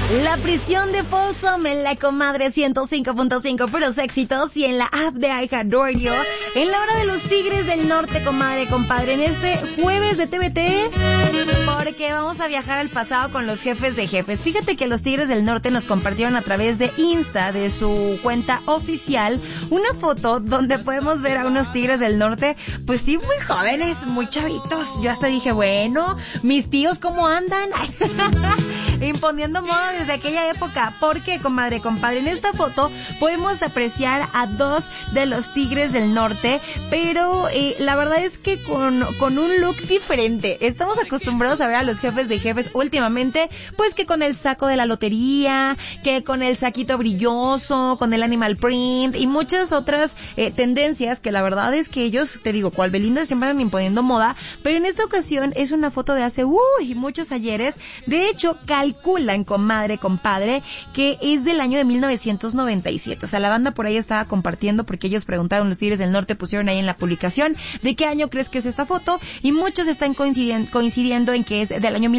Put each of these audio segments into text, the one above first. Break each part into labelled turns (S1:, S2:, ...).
S1: La prisión de Folsom en la comadre 105.5 puros éxitos y en la app de iHeartRadio en la hora de los Tigres del Norte, comadre, compadre, en este jueves de TVT, porque vamos a viajar al pasado con los jefes de jefes. Fíjate que los Tigres del Norte nos compartieron a través de Insta, de su cuenta oficial, una foto donde podemos ver a unos Tigres del Norte, pues sí, muy jóvenes, muy chavitos. Yo hasta dije, bueno, mis tíos, ¿cómo andan? Imponiendo moda desde aquella época. ¿Por qué, comadre, compadre? En esta foto podemos apreciar a dos de los Tigres del Norte, pero la verdad es que con un look diferente. Estamos acostumbrados a ver a los jefes de jefes últimamente, pues que con el saco de la lotería, que con el saquito brilloso, con el animal print y muchas otras tendencias que la verdad es que ellos, te digo, cual Belinda, siempre andan imponiendo moda, pero en esta ocasión es una foto de hace muchos ayeres. De hecho, calculan, comadre, compadre, que es del año de 1997. O sea, la banda por ahí estaba compartiendo porque ellos preguntaron, los Tigres del Norte pusieron ahí en la publicación de qué año crees que es esta foto y muchos están coincidiendo en que es del año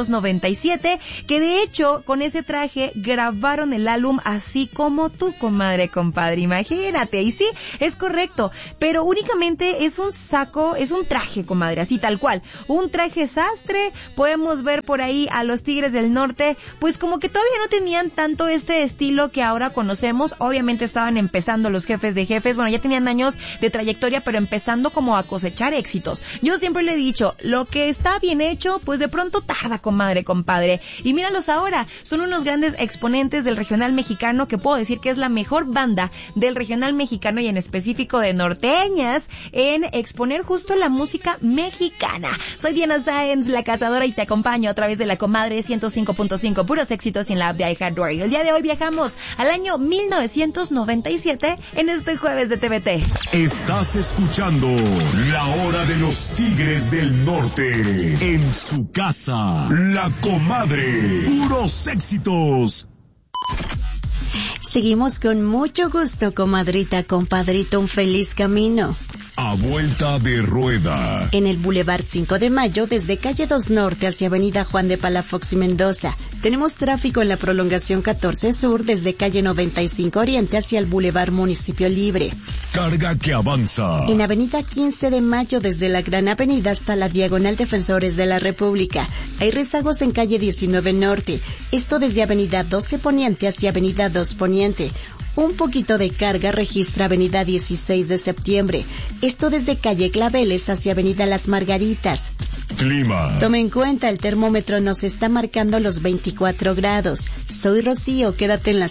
S1: 1997, que de hecho con ese traje grabaron el álbum Así Como Tú, comadre, compadre, imagínate. Y sí, es correcto, pero únicamente es un saco, es un traje, comadre, así tal cual, un traje sastre. Podemos ver por ahí a los Tigres del Norte, pues como que todavía no tenían tanto este estilo que ahora conocemos. Obviamente estaban empezando los jefes de jefes, bueno, ya tenían años de trayectoria, pero empezando como a cosechar éxitos. Yo siempre le he dicho, lo que está bien hecho, pues de pronto tarda, comadre, compadre. Y míralos ahora, son unos grandes exponentes del regional mexicano, que puedo decir que es la mejor banda del regional mexicano y en específico de norteñas en exponer justo la música mexicana. Soy Diana Sáenz, la cazadora, y te acompaño a través de la comadre 105.5 puros éxitos en la app de iHeartRadio. El día de hoy viajamos al año 1997 en este jueves de TVT.
S2: Estás escuchando La Hora de los Tigres del Norte en su casa. La comadre, puros éxitos.
S3: Seguimos con mucho gusto, comadrita, compadrito, un feliz camino.
S2: A vuelta de rueda.
S3: En el Boulevard 5 de Mayo, desde calle 2 Norte hacia avenida Juan de Palafox y Mendoza. Tenemos tráfico en la prolongación 14 Sur, desde calle 95 Oriente hacia el Boulevard Municipio Libre.
S2: Carga que avanza.
S3: En avenida 15 de Mayo, desde la Gran Avenida hasta la Diagonal Defensores de la República. Hay rezagos en calle 19 Norte. Esto desde avenida 12 Poniente hacia avenida 2 Poniente. Un poquito de carga registra avenida 16 de septiembre. Esto desde calle Claveles hacia avenida Las Margaritas.
S2: Clima.
S3: Tome en cuenta, el termómetro nos está marcando los 24 grados. Soy Rocío, quédate en la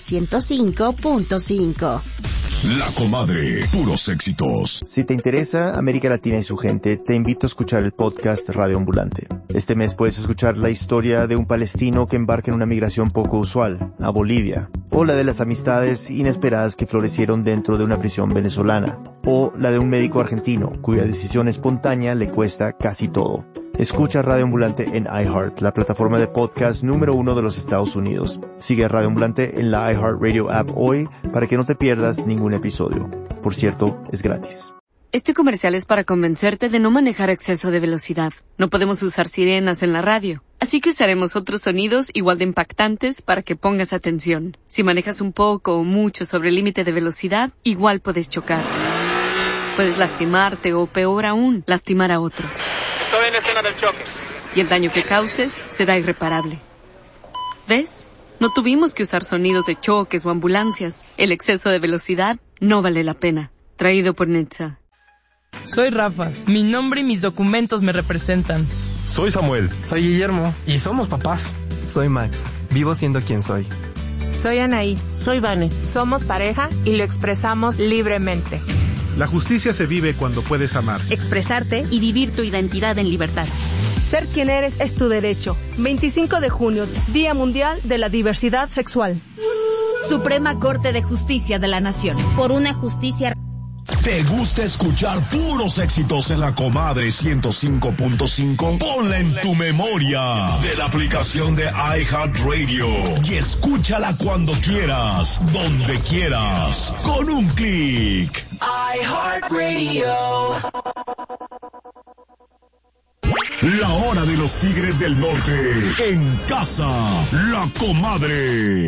S3: 105.5.
S2: La comadre, puros éxitos.
S4: Si te interesa América Latina y su gente, te invito a escuchar el podcast Radio Ambulante. Este mes puedes escuchar la historia de un palestino que embarca en una migración poco usual, a Bolivia, o la de las amistades inesperadas que florecieron dentro de una prisión venezolana, o la de un médico argentino cuya decisión espontánea le cuesta casi todo. Escucha Radio Ambulante en iHeart, la plataforma de podcast número 1 de los Estados Unidos. Sigue a Radio Ambulante en la iHeartRadio app hoy para que no te pierdas ningún episodio. Por cierto, es gratis.
S5: Este comercial es para convencerte de no manejar a exceso de velocidad. No podemos usar sirenas en la radio, así que usaremos otros sonidos igual de impactantes para que pongas atención. Si manejas un poco o mucho sobre el límite de velocidad, igual puedes chocar. Puedes lastimarte o, peor aún, lastimar a otros.
S6: Estoy en la escena del choque.
S5: Y el daño que causes será irreparable. ¿Ves? No tuvimos que usar sonidos de choques o ambulancias. El exceso de velocidad no vale la pena. Traído por Netza.
S7: Soy Rafa. Mi nombre y mis documentos me representan.
S8: Soy Samuel.
S9: Soy Guillermo.
S8: Y somos papás.
S9: Soy Max. Vivo siendo quien soy.
S10: Soy Anaí.
S11: Soy Vane.
S10: Somos pareja y lo expresamos libremente.
S12: La justicia se vive cuando puedes amar,
S13: expresarte y vivir tu identidad en libertad.
S10: Ser quien eres es tu derecho. 25 de junio, Día Mundial de la Diversidad Sexual.
S13: Suprema Corte de Justicia de la Nación. Por una justicia...
S2: ¿Te gusta escuchar puros éxitos en la comadre 105.5? Ponla en tu memoria de la aplicación de iHeartRadio y escúchala cuando quieras, donde quieras, con un clic.
S14: iHeartRadio.
S2: La hora de los Tigres del Norte. En casa, La Comadre.